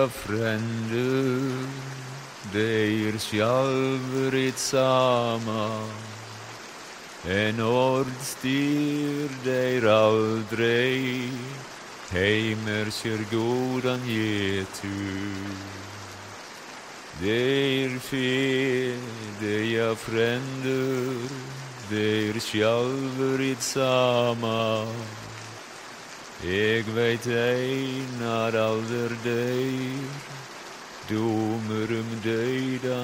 frender, deir sjálfrit sama. En ord styr deir aldrei, heimer sér gódan getu. Deir deia frender, deir sjálfrit sama. Eg veit einar alder deir, domer døydan